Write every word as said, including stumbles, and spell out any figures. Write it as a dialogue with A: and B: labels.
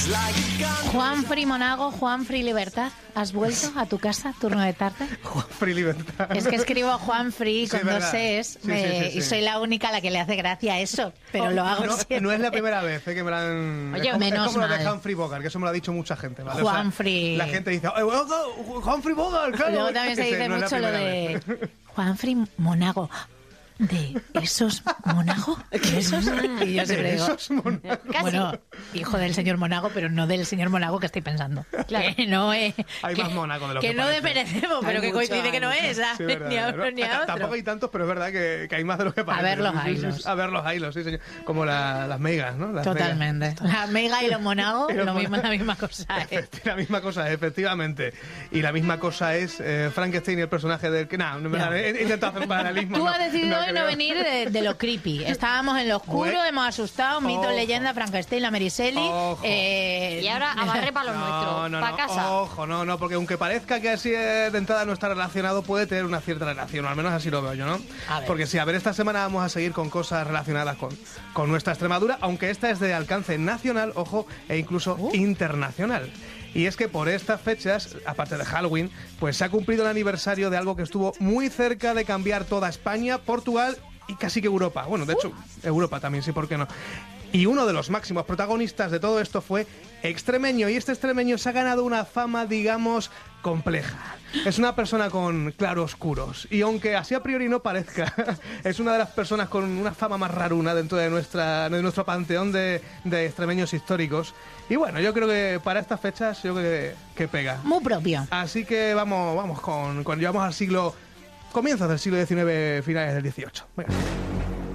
A: Juanfri Monago, Juanfri Libertad. ¿Has vuelto a tu casa, turno de tarde?
B: Juanfri Libertad.
A: Es que escribo Juanfri con
B: Sí,
A: dos
B: verdad.
A: es
B: Sí,
A: me-
B: sí, sí, sí.
A: y soy la única a la que le hace gracia eso, pero lo hago
B: No,
A: siempre.
B: no es la primera vez eh, que me la han...
A: Oye,
B: es como,
A: menos
B: es como lo de
A: mal.
B: Humphrey Bogart, que eso me lo ha dicho mucha gente. ¿vale? O sea,
A: Juanfri.
B: la gente dice, "Eh, bueno, Humphrey Bogart, claro".
A: Luego también se
B: Ese
A: dice
B: no es la
A: mucho lo
B: primera
A: de
B: vez.
A: Juanfri Monago. ¿De esos Monago? ¿De esos? Y yo siempre digo,
B: Esos monos.
A: bueno, hijo del señor Monago, pero no del señor Monago que estoy pensando.
C: Claro.
A: Que no es...
B: Hay
A: que,
B: más Monago de lo que
A: que no
B: parece.
A: desmerecemos,
C: Hay
A: pero que
C: mucho,
A: coincide que
C: hay
A: no
C: mucho.
A: es, ¿sabes?
B: Sí, verdad,
A: ni a
B: ¿no?
A: uno ni a
B: T-
A: otro.
B: Tampoco hay tantos, pero es verdad que, que hay más de lo que parece.
A: ver los
B: Sí, sí, sí,
A: hilos.
B: A ver los hilos, sí, señor. Como la- las megas, ¿no? Las
A: Totalmente. La Mega y los Monago,
B: Y los
A: lo mismo,
B: Monago.
A: la misma cosa es.
B: Efecti- La misma cosa es, efectivamente. Y la misma cosa es eh, Frankenstein y el personaje del que... No, no me
A: Ya.
B: he, he intentado hacer un paralelismo.
A: Tú
B: no,
A: has decidido hoy no
B: creo.
A: venir de, de lo creepy. Estábamos en lo oscuro,
B: Bueno.
A: hemos asustado, mito,
B: Ojo.
A: leyenda, Frankenstein, la Meriselli.
B: Ojo.
A: Eh,
C: Y ahora a barrer para lo nuestro,
B: No, no,
C: para
B: no,
C: casa.
B: ojo, no, no, porque aunque parezca que así eh, de entrada no está relacionado, puede tener una cierta relación, o al menos así lo veo yo, ¿no?
A: A ver.
B: Porque sí, a ver, esta semana vamos a seguir con cosas relacionadas con, con nuestra Extremadura, aunque esta es de alcance nacional, ojo, e incluso
A: Uh.
B: internacional. Y es que por estas fechas, aparte de Halloween, pues se ha cumplido el aniversario de algo que estuvo muy cerca de cambiar toda España, Portugal y casi que Europa. Bueno, de hecho, Europa también, sí, ¿por qué no? Y uno de los máximos protagonistas de todo esto fue extremeño, y este extremeño se ha ganado una fama, digamos, compleja. Es una persona con claroscuros, y aunque así a priori no parezca, es una de las personas con una fama más raruna dentro de, nuestra, de nuestro panteón de, de extremeños históricos. Y bueno, yo creo que para estas fechas, yo creo que, que pega.
A: Muy propio.
B: Así que vamos, vamos con, con llevamos al siglo, comienzos del siglo diecinueve, finales del dieciocho. Venga.